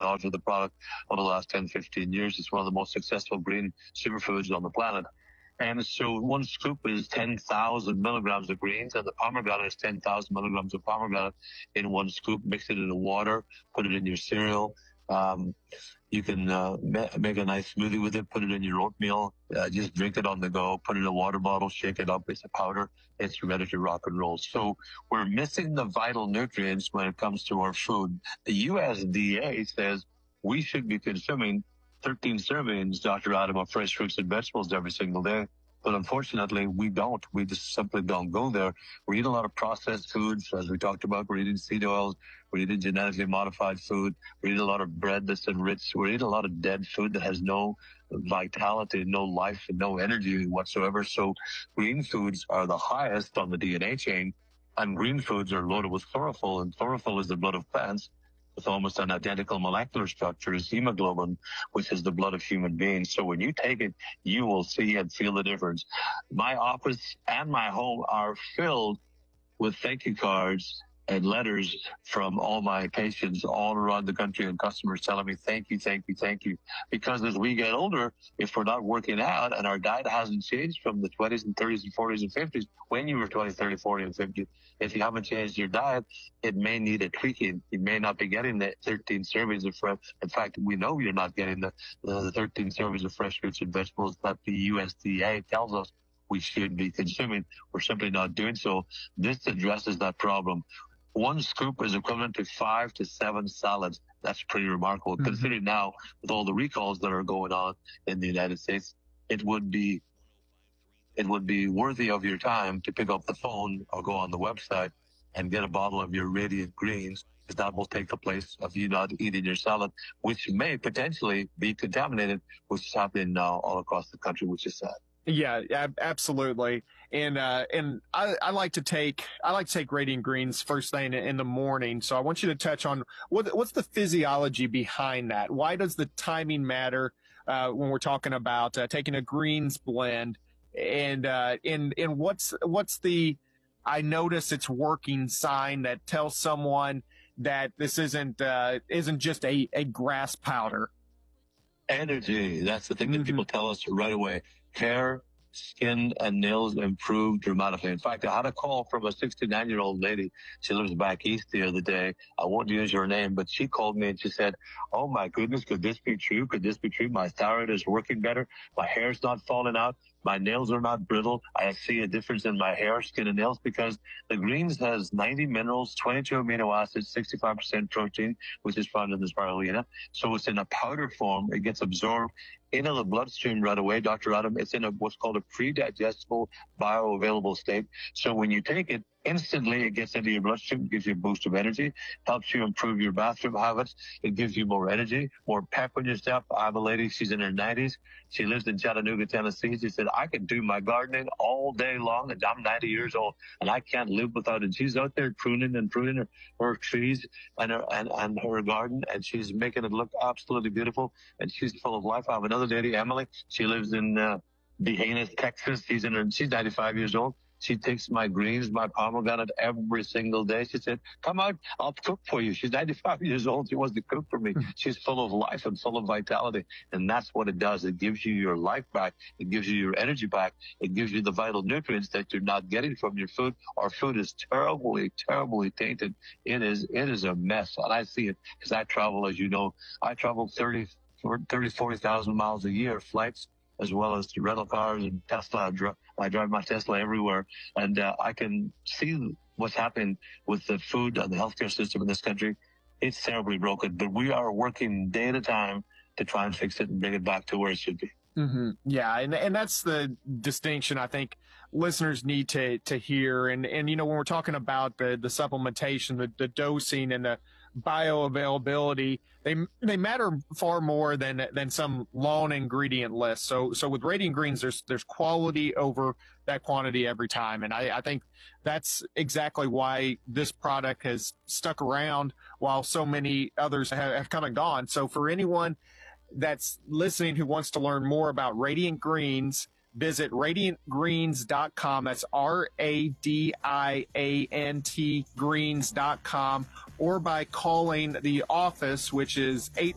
knowledge of the product over the last 10, 15 years. It's one of the most successful green superfoods on the planet. And so one scoop is 10,000 milligrams of greens, and the pomegranate is 10,000 milligrams of pomegranate in one scoop. Mix it in the water, put it in your cereal. You can make a nice smoothie with it, put it in your oatmeal, just drink it on the go, put it in a water bottle, shake it up, it's a powder, it's ready to rock and roll. So we're missing the vital nutrients when it comes to our food. The USDA says we should be consuming 13 servings, Dr. Adam, of fresh fruits and vegetables every single day. But unfortunately, we don't. We just simply don't go there. We're eating a lot of processed foods, as we talked about. We're eating seed oils. We're eating genetically modified food. We're eating a lot of bread that's enriched. We're eating a lot of dead food that has no vitality, no life, and no energy whatsoever. So green foods are the highest on the DNA chain, and green foods are loaded with chlorophyll, and chlorophyll is the blood of plants, with almost an identical molecular structure as hemoglobin, which is the blood of human beings. So when you take it, you will see and feel the difference. My office and my home are filled with thank you cards and letters from all my patients all around the country, and customers telling me, thank you, thank you, thank you. Because as we get older, if we're not working out and our diet hasn't changed from the 20s and 30s and 40s and 50s, when you were 20, 30, 40, and 50, if you haven't changed your diet, it may need a tweaking. You may not be getting the 13 servings of fresh. In fact, we know you're not getting the 13 servings of fresh fruits and vegetables that the USDA tells us we should be consuming. We're simply not doing so. This addresses that problem. One scoop is equivalent to 5 to 7 salads. That's pretty remarkable. Mm-hmm. Considering now, with all the recalls that are going on in the United States, it would be worthy of your time to pick up the phone or go on the website and get a bottle of your Radiant Greens, because that will take the place of you not eating your salad, which may potentially be contaminated, which is happening now all across the country, which is sad. Yeah, absolutely. And I like to take Radiant Greens first thing in the morning. So I want you to touch on what's the physiology behind that? Why does the timing matter, when we're talking about, taking a greens blend, and what's the, I notice it's working sign that tells someone that this isn't just a grass powder. Energy. That's the thing that people tell us right away. Hair, skin, and nails improve dramatically. In fact, I had a call from a 69-year-old lady. She lives back east the other day. I won't use her name, but she called me and she said, oh my goodness, could this be true? Could this be true? My thyroid is working better. My hair's not falling out. My nails are not brittle. I see a difference in my hair, skin, and nails because the greens has 90 minerals, 22 amino acids, 65% protein, which is found in the spirulina. So it's in a powder form. It gets absorbed into the bloodstream right away, Dr. Adam. It's in what's called a pre-digestible, bioavailable state. So when you take it, instantly it gets into your bloodstream, gives you a boost of energy, helps you improve your bathroom habits. It gives you more energy, more pep in your step. I have a lady, she's in her 90s. She lives in Chattanooga, Tennessee. She said, I can do my gardening all day long, and I'm 90 years old, and I can't live without it. She's out there pruning her trees and her garden, and she's making it look absolutely beautiful, and she's full of life. I have another lady, Emily. She lives in D'Hanis, Texas. She's 95 years old. She takes my greens, my pomegranate every single day. She said, come out, I'll cook for you. She's 95 years old. She wants to cook for me. She's full of life and full of vitality. And that's what it does. It gives you your life back. It gives you your energy back. It gives you the vital nutrients that you're not getting from your food. Our food is terribly, terribly tainted. It is a mess. And I see it because I travel, as you know, I travel 40,000 miles a year, flights, as well as rental cars and Tesla. I drive my Tesla everywhere, and I can see what's happening with the food and the healthcare system in this country. It's terribly broken, but we are working day at a time to try and fix it and bring it back to where it should be. Mm-hmm. Yeah, and that's the distinction I think listeners need to hear. And you know, when we're talking about the supplementation, the dosing, and the bioavailability, they matter far more than some long ingredient list. So with Radiant Greens, there's quality over that quantity every time, and I think that's exactly why this product has stuck around while so many others have come and gone. So for anyone that's listening who wants to learn more about Radiant Greens, visit radiantgreens.com. That's RADIANT greens.com, or by calling the office, which is